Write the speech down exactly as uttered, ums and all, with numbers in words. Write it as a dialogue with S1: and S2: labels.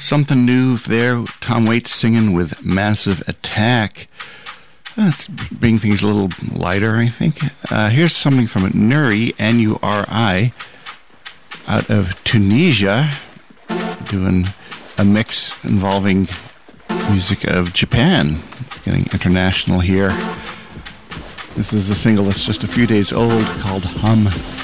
S1: something new there. Tom Waits singing with Massive Attack. Let's bring things a little lighter, I think. Uh, here's something from Nuri, N U R I, out of Tunisia, doing a mix involving music of Japan, getting international here. This is a single that's just a few days old called Hum.